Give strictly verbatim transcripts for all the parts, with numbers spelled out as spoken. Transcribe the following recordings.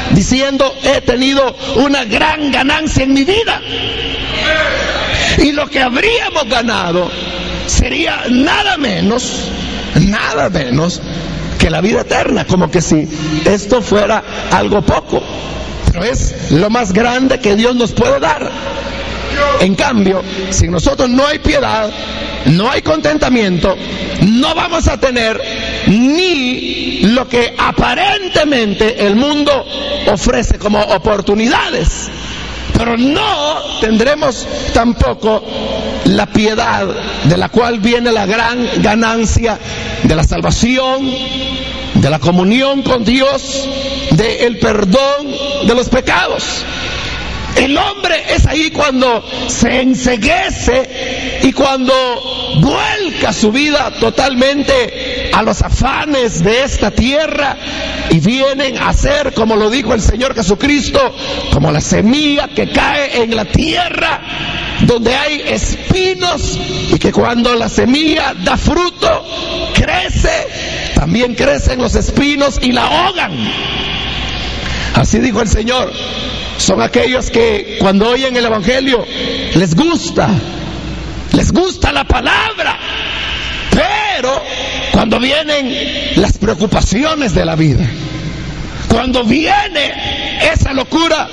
diciendo: he tenido una gran ganancia en mi vida. Y lo que habríamos ganado sería nada menos, nada menos que la vida eterna, como que si esto fuera algo poco, pero es lo más grande que Dios nos puede dar. En cambio, si en nosotros no hay piedad, no hay contentamiento, no vamos a tener ni lo que aparentemente el mundo ofrece como oportunidades, pero no tendremos tampoco la piedad de la cual viene la gran ganancia de la salvación, de la comunión con Dios, del perdón de los pecados. El hombre es ahí cuando se enceguece y cuando vuelca su vida totalmente a los afanes de esta tierra y vienen a ser, como lo dijo el Señor Jesucristo, como la semilla que cae en la tierra donde hay espinos, y que cuando la semilla da fruto, crece, también crecen los espinos y la ahogan. Así dijo el Señor. Son aquellos que cuando oyen el Evangelio les gusta, les gusta la palabra, pero cuando vienen las preocupaciones de la vida, cuando viene esa locura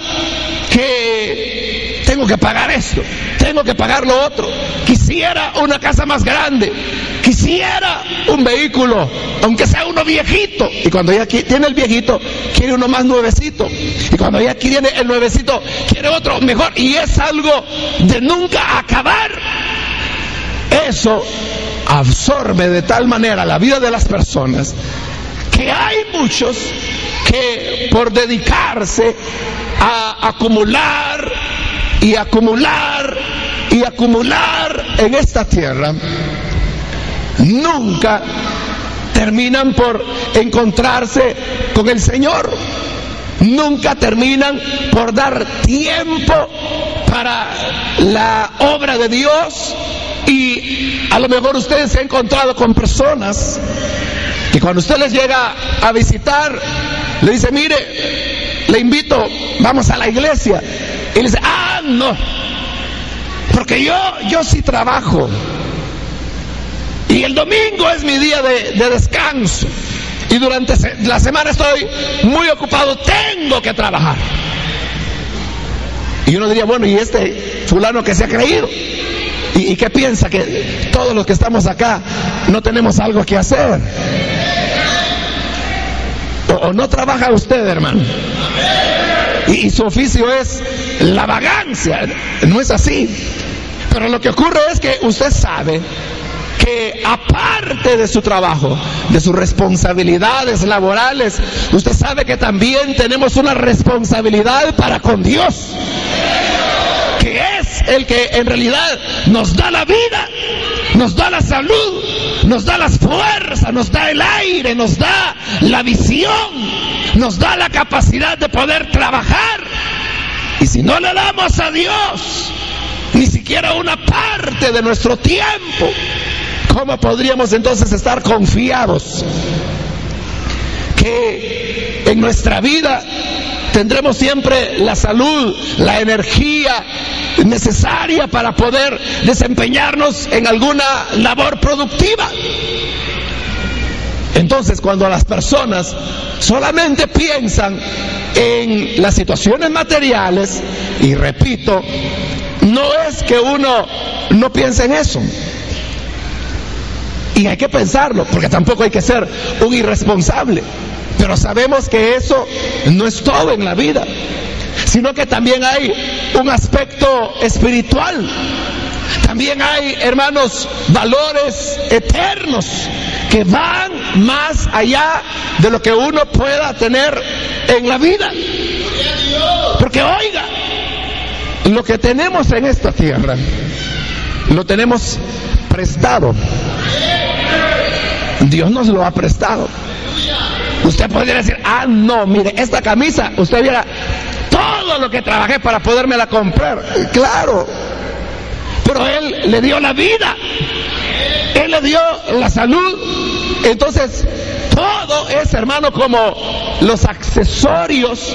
que tengo que pagar esto, tengo que pagar lo otro, quisiera una casa más grande, quisiera un vehículo, aunque sea uno viejito, y cuando ya tiene el viejito, quiere uno más nuevecito, y cuando ya tiene el nuevecito, quiere otro mejor, y es algo de nunca acabar. Eso absorbe de tal manera la vida de las personas, que hay muchos que por dedicarse a acumular y acumular y acumular en esta tierra, nunca terminan por encontrarse con el Señor, nunca terminan por dar tiempo para la obra de Dios. Y a lo mejor usted se ha encontrado con personas que cuando usted les llega a visitar, le dice: mire, le invito, vamos a la iglesia, y le dice: ah, no, porque yo, yo sí trabajo, y el domingo es mi día de, de descanso, y durante la semana estoy muy ocupado, tengo que trabajar. Y uno diría: bueno, ¿y este fulano que se ha creído? ¿Y, y qué piensa? ¿Que todos los que estamos acá no tenemos algo que hacer? ¿O, o no trabaja usted, hermano? Y, y su oficio es la vagancia. No es así. Pero lo que ocurre es que usted sabe que aparte de su trabajo, de sus responsabilidades laborales, usted sabe que también tenemos una responsabilidad para con Dios, que es el que en realidad nos da la vida, nos da la salud, nos da las fuerzas, nos da el aire, nos da la visión, nos da la capacidad de poder trabajar. Y si no le damos a Dios ni siquiera una parte de nuestro tiempo, ¿cómo podríamos entonces estar confiados que en nuestra vida tendremos siempre la salud, la energía necesaria para poder desempeñarnos en alguna labor productiva? Entonces, cuando las personas solamente piensan en las situaciones materiales, y repito, no es que uno no piense en eso, y hay que pensarlo, porque tampoco hay que ser un irresponsable, pero sabemos que eso no es todo en la vida, sino que también hay un aspecto espiritual, también hay, hermanos, valores eternos que van más allá de lo que uno pueda tener en la vida. Porque oiga, lo que tenemos en esta tierra lo tenemos prestado. Dios nos lo ha prestado. Usted podría decir: ah, no, mire, esta camisa, usted viera todo lo que trabajé para podérmela comprar. Claro, pero Él le dio la vida, Él le dio la salud. Entonces todo es, hermano, como los accesorios